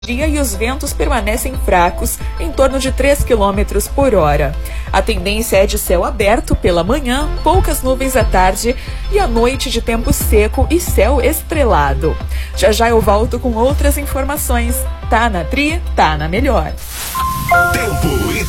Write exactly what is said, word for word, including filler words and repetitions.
dia e os ventos permanecem fracos, em torno de três quilômetros por hora. A tendência é de céu aberto pela manhã, poucas nuvens à tarde e à noite de tempo seco e céu estrelado. Já já eu volto com outras informações. Tá na Tri, tá na Melhor. Tempo e